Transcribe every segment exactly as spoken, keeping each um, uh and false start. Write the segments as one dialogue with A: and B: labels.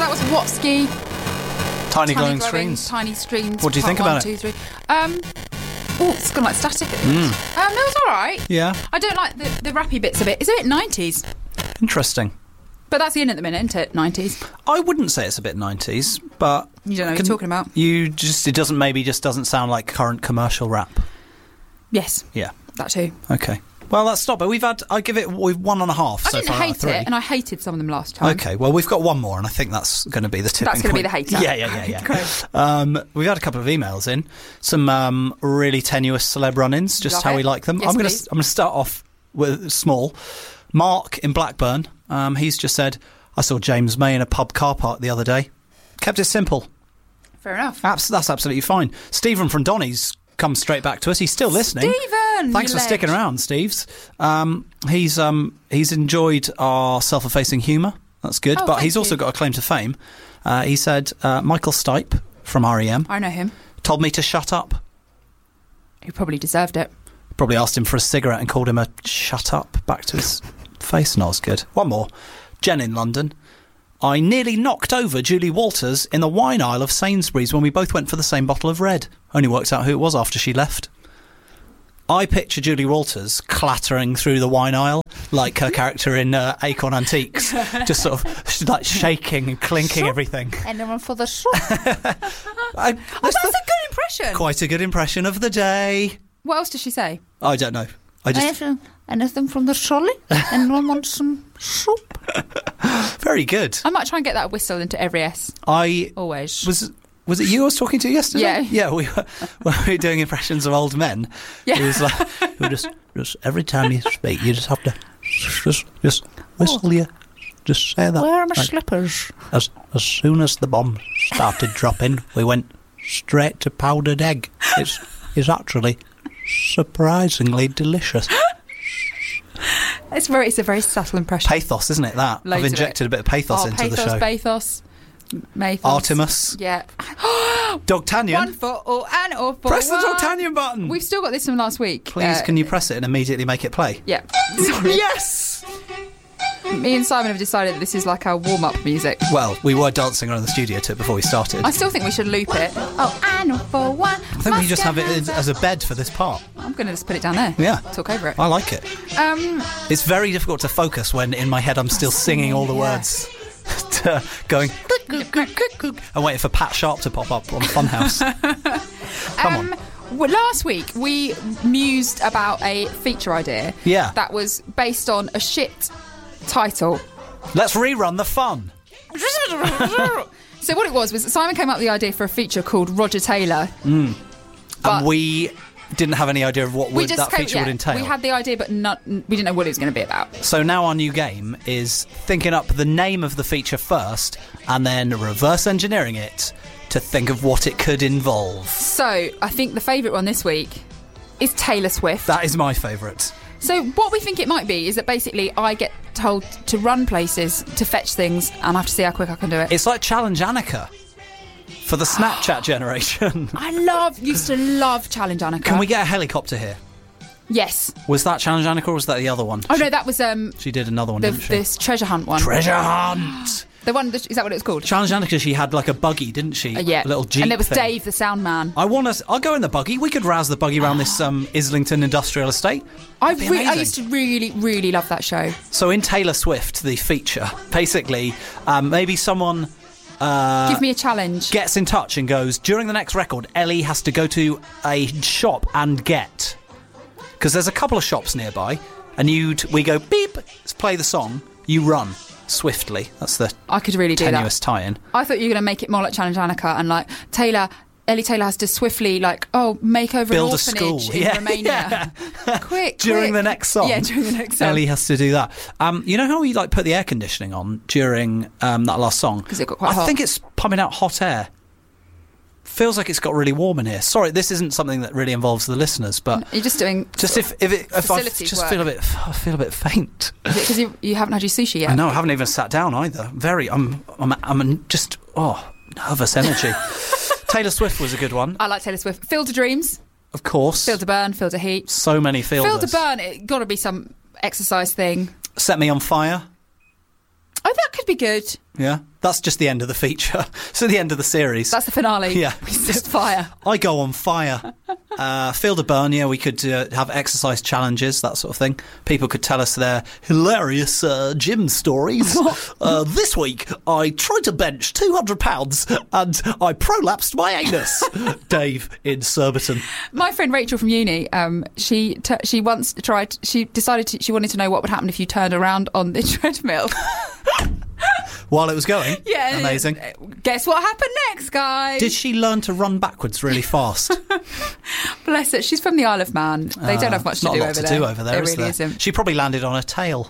A: that was Watsky.
B: Tiny, Tiny glowing, glowing
A: screens.
B: Tiny
A: screens.
B: What do you think about
A: one,
B: it?
A: Two, three. Um, oh, it's gone like static at the end.
B: Mm.
A: Um, it was all right.
B: Yeah.
A: I don't like the, the rappy bits of it. It's a bit nineties.
B: Interesting.
A: But that's the in at the minute, isn't it? nineties.
B: I wouldn't say it's a bit nineties, but...
A: You don't know what you're talking about.
B: You just... It doesn't... Maybe just doesn't sound like current commercial rap.
A: Yes.
B: Yeah.
A: That too.
B: Okay. Well, that's not... But we've had... I give it... We've one and a half
A: I
B: so
A: didn't
B: far out of
A: hate
B: three.
A: it, and I hated some of them last time.
B: Okay. Well, we've got one more, and I think that's going to be the tipping
A: That's going to
B: point.
A: be the hater.
B: Yeah, yeah, yeah, yeah.
A: Great.
B: Um, we've had a couple of emails in. Some um, really tenuous celeb run-ins, just
A: Love
B: how
A: it.
B: we like them.
A: Yes,
B: I'm going
A: please.
B: to I'm going to start off with small. Mark in Blackburn. Um, he's just said, I saw James May in a pub car park the other day. Kept it simple.
A: Fair enough.
B: Abs- that's absolutely fine. Stephen from Donny's come straight back to us. He's still listening.
A: Stephen!
B: Thanks
A: you
B: for
A: ledge.
B: sticking around, Steves. Um, he's um, he's enjoyed our self-effacing humour. That's good.
A: Oh,
B: but
A: thank
B: he's also
A: you.
B: got a claim to fame. Uh, he said, uh, Michael Stipe from R E M
A: I know him.
B: told me to shut up.
A: He probably deserved it.
B: Probably asked him for a cigarette and called him a shut up back to his face. Not as good. One more. Jen in London. I nearly knocked over Julie Walters in the wine aisle of Sainsbury's when we both went for the same bottle of red. Only worked out who it was after she left. I picture Julie Walters clattering through the wine aisle like her character in uh, Acorn Antiques, just sort of like shaking and clinking everything.
A: Anyone for the shop?
B: I,
A: Oh, that's a good impression.
B: Quite a good impression of the day.
A: What else does she say?
B: I don't know. I just
A: Anything, anything from the trolley? Anyone want some soup?
B: very good.
A: I might try and get that whistle into every S.
B: I
A: Always.
B: was. Was it you I was talking to yesterday?
A: Yeah.
B: Yeah, we were, when we were doing impressions of old men.
A: Yeah.
B: It was like, you just, just every time you speak, you just have to just, just whistle you. Just say that.
A: Where are my
B: Like,
A: slippers?
B: As, as soon as the bomb started dropping, we went straight to powdered egg. It's, it's actually surprisingly delicious.
A: It's very. It's a very subtle impression.
B: Pathos, isn't it, that?
A: Loads
B: I've
A: of
B: injected
A: it.
B: a bit of pathos
A: oh,
B: into
A: pathos,
B: the show.
A: Pathos, Mathos.
B: Artemis.
A: Yeah.
B: Dogtanian.
A: One for all and all for
B: Press the
A: one.
B: Dogtanian button.
A: We've still got this from last week.
B: Please,
A: Uh,
B: can you press it and immediately make it play?
A: Yeah. Sorry.
B: Yes!
A: Me and Simon have decided that this is like our warm-up music.
B: Well, we were dancing around the studio to it before we started.
A: I
B: I
A: still think we should loop it. Oh, and all for one.
B: think we can just have it as, as a bed for this part.
A: I'm going to just put it down there.
B: Yeah.
A: Talk over it.
B: I like it.
A: Um,
B: It's very difficult to focus when in my head I'm still singing all the
A: yeah.
B: words. to going and waiting for Pat Sharp to pop up on Funhouse. Come
A: um,
B: on.
A: well, last week we mused about a feature idea.
B: Yeah.
A: That was based on a shit title.
B: Let's rerun the fun.
A: So what it was was that Simon came up with the idea for a feature called Roger Taylor.
B: Mm.
A: But
B: and we didn't have any idea of what
A: we
B: would,
A: just
B: that
A: came,
B: feature
A: yeah,
B: would entail.
A: We had the idea, but not, we didn't know what it was going to be about.
B: So now our new game is thinking up the name of the feature first and then reverse engineering it to think of what it could involve.
A: So I think the favourite one this week is Taylor Swift.
B: That is my favourite.
A: So what we think it might be is that basically I get told to run places, to fetch things, and I have to see how quick I can do it.
B: It's like Challenge Annika for the Snapchat generation.
A: I love, used to love Challenge Annika.
B: Can we get a helicopter here?
A: Yes.
B: Was that Challenge Annika or was that the other one?
A: Oh no, that was um
B: She did another one,
A: the,
B: didn't she?
A: this treasure hunt one.
B: Treasure Hunt!
A: The one that, is that what it was called?
B: Challenge Annika, she had like a buggy, didn't she?
A: Uh, yeah.
B: A little Jeep
A: And it was
B: thing.
A: Dave the sound man.
B: I want us. I'll go in the buggy. We could rouse the buggy around this um, Islington industrial estate.
A: I,
B: That'd be
A: re- I
B: amazing.
A: used to really, really love that show.
B: So in Taylor Swift, the feature, basically, um, maybe someone uh,
A: Give me a challenge.
B: gets in touch and goes, during the next record, Ellie has to go to a shop and get. Because there's a couple of shops nearby, and you we go, beep, let's play the song, you run swiftly. That's the
A: I could really do
B: tenuous
A: that.
B: tie-in.
A: I thought you were going to make it more like Challenge Annika and like Taylor, Ellie Taylor has to swiftly like, oh, make over
B: Build
A: an
B: a
A: orphanage
B: school.
A: in
B: Yeah,
A: Romania. quick,
B: During
A: quick.
B: the next song.
A: Yeah, during the next song.
B: Ellie has to do that. Um, you know how we like put the air conditioning on during um, that last song?
A: Because it got quite
B: I
A: hot.
B: think it's pumping out hot air. Feels like it's got really warm in here. Sorry, this isn't something that really involves the listeners, but
A: You're just doing
B: just if if, it, if I
A: facilities
B: just
A: work.
B: feel a bit, I feel a bit faint.
A: because you, you haven't had your sushi yet.
B: I know I haven't even sat down either. Very, I'm, I'm, I'm just oh nervous energy. Taylor Swift was a good one,
A: I like Taylor Swift. Field of Dreams,
B: of course.
A: Field to Burn, Field to Heat.
B: So many fielders.
A: Field to Burn, it got to be some exercise thing.
B: Set Me on Fire.
A: Oh, that could be good.
B: Yeah, that's just the end of the feature. So the end of the series.
A: That's the finale.
B: Yeah.
A: It's just fire.
B: I go on fire. Uh, Field of Burn, yeah, we could uh, have exercise challenges, that sort of thing. People could tell us their hilarious uh, gym stories. uh, this week, I tried to bench two hundred pounds and I prolapsed my anus. Dave in Surbiton.
A: My friend Rachel from uni, um, she t- she once tried, she decided to, she wanted to know what would happen if you turned around on the treadmill.
B: While it was going?
A: Yeah.
B: Amazing.
A: Guess what happened next, guys?
B: Did she learn to run backwards really fast?
A: Bless her. She's from the Isle of Man. They don't have much to
B: Not
A: do
B: a lot
A: over
B: to
A: there.
B: do over there,
A: There
B: is
A: really
B: there?
A: isn't.
B: She probably landed on her tail.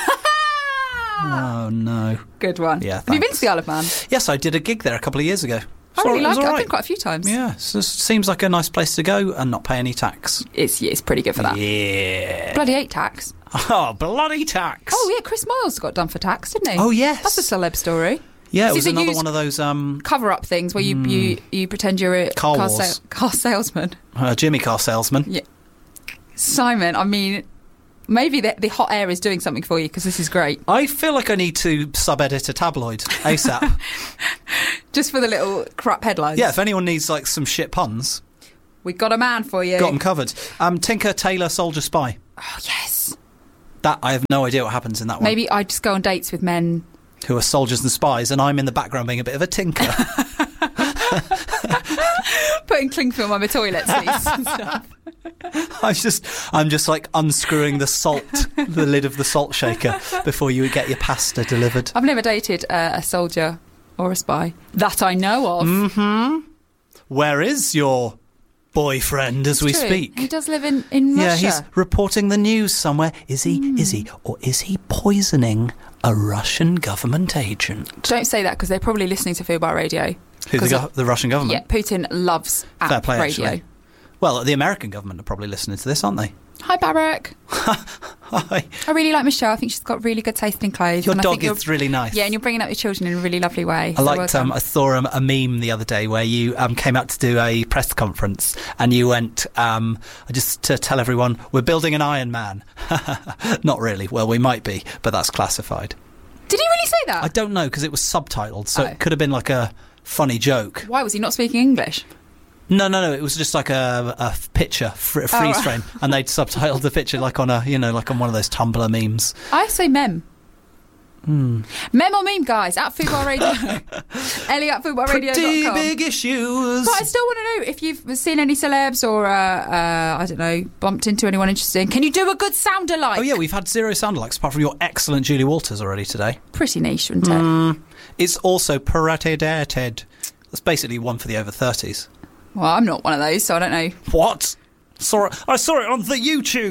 B: Oh, no.
A: Good one.
B: Yeah,
A: Have you been
B: thanks.
A: to the Isle of Man?
B: Yes, I did a gig there a couple of years ago.
A: I really
B: It was
A: like it.
B: all
A: I've
B: right.
A: been quite a few times.
B: Yeah, so it seems like a nice place to go and not pay any tax.
A: It's, yeah, it's pretty good for that.
B: Yeah.
A: Bloody hate tax.
B: Oh, bloody tax.
A: Oh, yeah, Chris Miles got done for tax, didn't he?
B: Oh, yes.
A: That's a celeb story.
B: Yeah, it
A: This
B: was
A: is a
B: another
A: used-
B: one of those um,
A: Cover-up things where you, you, you pretend you're a
B: Car
A: car,
B: Wars.
A: car salesman.
B: uh, Jimmy car salesman.
A: Yeah. Simon, I mean, maybe the, the hot air is doing something for you because this is great.
B: I feel like I need to sub-edit a tabloid ASAP.
A: Just for the little crap headlines.
B: Yeah, if anyone needs like some shit puns,
A: We got a man for you.
B: got them covered. Um, Tinker, Tailor, Soldier, Spy.
A: Oh, yes.
B: That I have no idea what happens in that one.
A: Maybe I just go on dates with men.
B: Who are soldiers and spies, and I'm in the background being a bit of a tinker.
A: Putting cling film on my toilet seats and stuff.
B: I'm just, I'm just like unscrewing the salt, the lid of the salt shaker before you get your pasta delivered.
A: I've never dated uh, a soldier or a spy that I know of.
B: Mm-hmm. Where is your boyfriend as we
A: True.
B: speak?
A: He does live in, in
B: Yeah,
A: Russia.
B: he's reporting the news somewhere. Is he?
A: Mm.
B: Is he? Or is he poisoning a Russian government agent?
A: Don't say that because they're probably listening to Fubar Radio.
B: Who, the,
A: 'Cause
B: go-
A: of-
B: the Russian government?
A: Yeah, Putin loves app
B: Fair play,
A: radio.
B: actually. Well, the American government are probably listening to this, aren't they?
A: Hi, Barack.
B: Hi.
A: I really like Michelle. I think she's got really good taste in clothes.
B: Your
A: and I
B: dog
A: think you're-
B: is really nice.
A: Yeah, and you're bringing up your children in a really lovely way.
B: I
A: so
B: liked.
A: well done.
B: Um, I saw um, a meme the other day where you um, came out to do a press conference and you went, um, just to tell everyone, we're building an Iron Man. Not really. Well, we might be, but that's classified.
A: Did he really say that?
B: I don't know because it was subtitled, so
A: Oh.
B: it could have been like a funny joke.
A: Why was he not speaking English?
B: No, no, no. It was just like a, a picture, fr- a freeze
A: Oh, right.
B: frame, and they'd subtitled the picture like on a, you know, like on one of those Tumblr memes.
A: I say mem.
B: Hmm.
A: Mem or meme, guys, at Fubar Radio. Ellie at fubar radio dot com.
B: Pretty big issues.
A: But I still want to know if you've seen any celebs or, uh, uh, I don't know, bumped into anyone interesting. Can you do a good sound alike?
B: Oh yeah, we've had zero sound alikes apart from your excellent Julie Walters already today.
A: Pretty niche, wasn't it?
B: Mm, it's also parated. That's basically one for the over thirties.
A: Well, I'm not one of those, so I don't know.
B: What? Saw it, I saw it on the YouTube.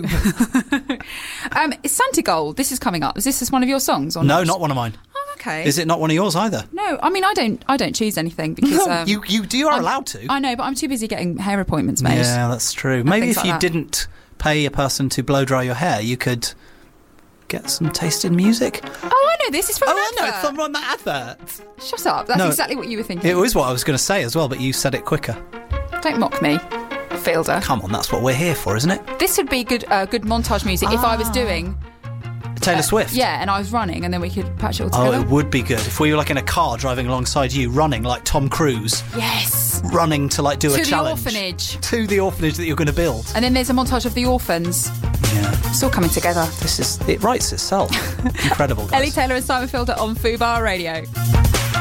A: Um, it's Santigold. This is coming up. Is this just one of your songs? Or
B: No,
A: not?
B: not one of mine.
A: Oh, okay.
B: Is it not one of yours either?
A: No, I mean, I don't. I don't choose anything because
B: No,
A: um,
B: you you you are
A: I'm-
B: allowed to.
A: I know, but I'm too busy getting hair appointments made.
B: Yeah, that's true. Maybe
A: things
B: if
A: like
B: you
A: that.
B: didn't pay a person to blow dry your hair, you could get some taste in music.
A: Oh, I know. This is from.
B: Oh,
A: an
B: I know,
A: advert.
B: it's from that advert.
A: Shut up. That's
B: No.
A: exactly what you were thinking.
B: It was what I was going to say as well, but you said it quicker.
A: Don't mock me, Fielder.
B: Come on, that's what we're here for, isn't it?
A: This would be good. Uh, good montage music if I was doing.
B: Taylor Swift.
A: Yeah, and I was running, and then we could patch it all
B: Oh,
A: together.
B: it would be good if we were like in a car driving alongside you, running like Tom Cruise,
A: Yes.
B: running to like do
A: To
B: a
A: the
B: challenge
A: orphanage.
B: to the orphanage that you're going to build.
A: And then there's a montage of the orphans.
B: Yeah,
A: It's all coming together.
B: this is it writes itself. Incredible. Guys.
A: Ellie Taylor and Simon Fielder on Fubar Radio.